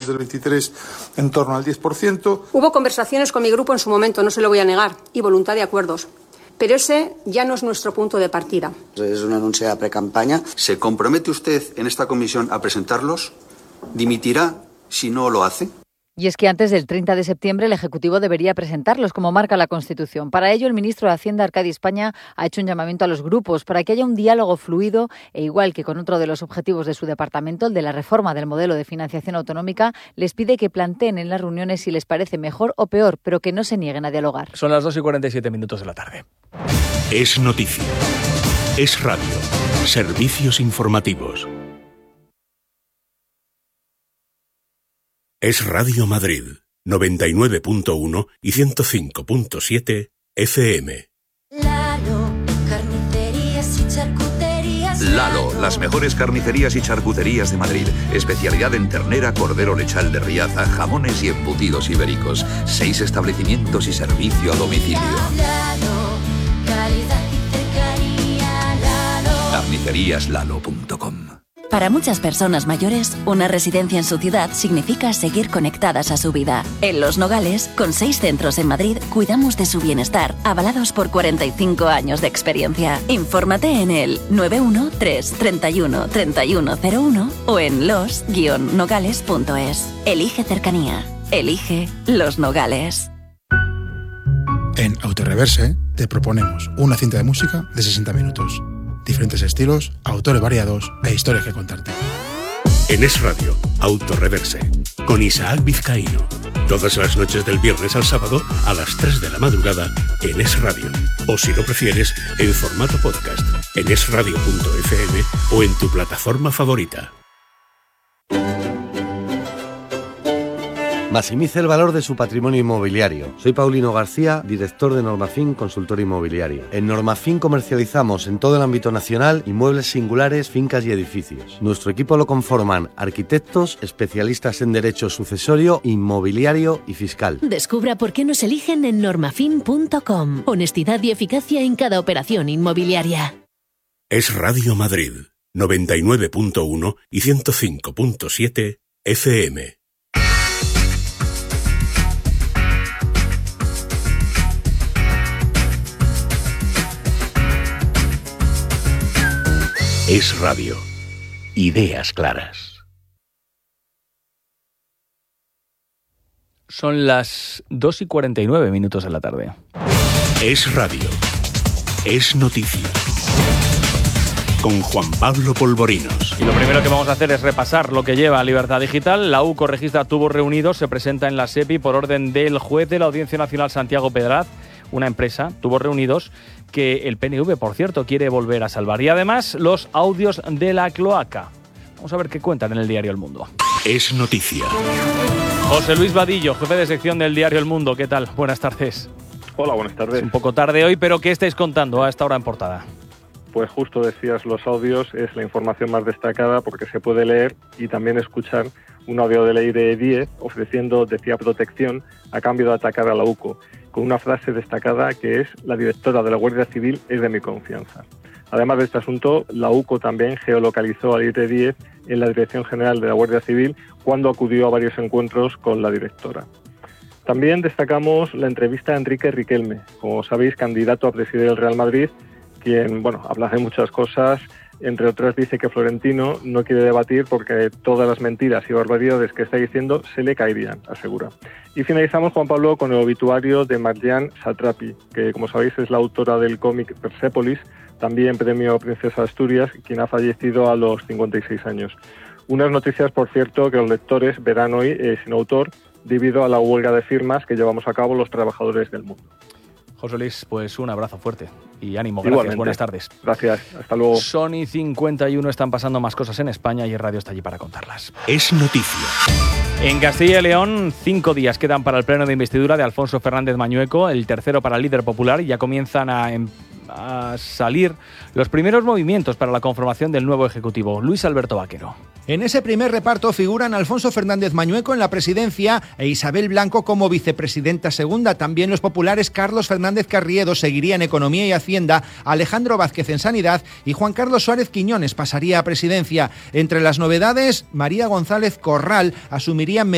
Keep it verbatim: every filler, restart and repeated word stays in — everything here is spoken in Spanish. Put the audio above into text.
del veintitrés en torno al diez por ciento. Hubo conversaciones con mi grupo en su momento, no se lo voy a negar, y voluntad de acuerdos. Pero ese ya no es nuestro punto de partida. Es un anuncio de precampaña. ¿Se compromete usted en esta comisión a presentarlos? ¿Dimitirá si no lo hace? Y es que antes del treinta de septiembre el Ejecutivo debería presentarlos, como marca la Constitución. Para ello, el ministro de Hacienda, Arcadi España, ha hecho un llamamiento a los grupos para que haya un diálogo fluido e, igual que con otro de los objetivos de su departamento, el de la reforma del modelo de financiación autonómica, les pide que planteen en las reuniones si les parece mejor o peor, pero que no se nieguen a dialogar. Son las dos y cuarenta y siete minutos de la tarde. Es noticia. Es radio. Servicios informativos. Es Radio Madrid, noventa y nueve punto uno y ciento cinco punto siete F M. Lalo, carnicerías y charcuterías. Lalo, las mejores carnicerías y charcuterías de Madrid. Especialidad en ternera, cordero lechal de Riaza, jamones y embutidos ibéricos. Seis establecimientos y servicio a domicilio. Lalo, calidad y cercanía. Lalo. carnicerías lalo punto com. Para muchas personas mayores, una residencia en su ciudad significa seguir conectadas a su vida. En Los Nogales, con seis centros en Madrid, cuidamos de su bienestar, avalados por cuarenta y cinco años de experiencia. Infórmate en el nueve uno tres, treinta y uno, treinta y uno cero uno o en los guion nogales punto es. Elige cercanía. Elige Los Nogales. En Autoreverse te proponemos una cinta de música de sesenta minutos. Diferentes estilos, autores variados e historias que contarte. En Es Radio, Autoreverse, con Isaac Vizcaíno. Todas las noches del viernes al sábado a las tres de la madrugada en Es Radio. O si lo prefieres, en formato podcast, en es radio punto efe eme o en tu plataforma favorita. Maximice el valor de su patrimonio inmobiliario. Soy Paulino García, director de Normafin Consultor Inmobiliario. En Normafin comercializamos en todo el ámbito nacional inmuebles singulares, fincas y edificios. Nuestro equipo lo conforman arquitectos, especialistas en derecho sucesorio, inmobiliario y fiscal. Descubra por qué nos eligen en normafin punto com. Honestidad y eficacia en cada operación inmobiliaria. Es Radio Madrid, noventa y nueve punto uno y ciento cinco punto siete F M. Es Radio. Ideas claras. Son las dos y cuarenta y nueve minutos de la tarde. Es Radio. Es noticia. Con Juan Pablo Polvorinos. Y lo primero que vamos a hacer es repasar lo que lleva Libertad Digital. La UCO registra tubos reunidos, se presenta en la SEPI por orden del juez de la Audiencia Nacional Santiago Pedraz, una empresa, tubos reunidos, que el P N V, por cierto, quiere volver a salvar. Y además, los audios de la cloaca. Vamos a ver qué cuentan en el diario El Mundo. Es noticia. José Luis Vadillo, jefe de sección del diario El Mundo. ¿Qué tal? Buenas tardes. Hola, buenas tardes. Es un poco tarde hoy, pero ¿qué estáis contando a esta hora en portada? Pues justo decías, los audios es la información más destacada porque se puede leer y también escuchar un audio de ley de diez ofreciendo, decía, protección a cambio de atacar a la UCO, con una frase destacada que es: la directora de la Guardia Civil es de mi confianza. Además de este asunto, la UCO también geolocalizó a I T diez en la Dirección General de la Guardia Civil cuando acudió a varios encuentros con la directora. También destacamos la entrevista a Enrique Riquelme, como sabéis, candidato a presidir el Real Madrid, quien, bueno, habla de muchas cosas. Entre otras, dice que Florentino no quiere debatir porque todas las mentiras y barbaridades que está diciendo se le caerían, asegura. Y finalizamos, Juan Pablo, con el obituario de Marjane Satrapi, que, como sabéis, es la autora del cómic Persépolis, también premio Princesa de Asturias, quien ha fallecido a los cincuenta y seis años. Unas noticias, por cierto, que los lectores verán hoy eh, sin autor, debido a la huelga de firmas que llevamos a cabo los trabajadores del mundo. José Luis, pues un abrazo fuerte y ánimo. Gracias, igualmente. Buenas tardes. Gracias, hasta luego. Son y cincuenta y uno, están pasando más cosas en España y el radio está allí para contarlas. Es noticia. En Castilla y León, cinco días quedan para el pleno de investidura de Alfonso Fernández Mañueco, el tercero para el líder popular, y ya comienzan a, a salir los primeros movimientos para la conformación del nuevo Ejecutivo. Luis Alberto Vaquero. En ese primer reparto figuran Alfonso Fernández Mañueco en la presidencia e Isabel Blanco como vicepresidenta segunda. También los populares Carlos Fernández Carriedo seguiría en Economía y Hacienda, Alejandro Vázquez en Sanidad y Juan Carlos Suárez Quiñones pasaría a presidencia. Entre las novedades, María González Corral asumiría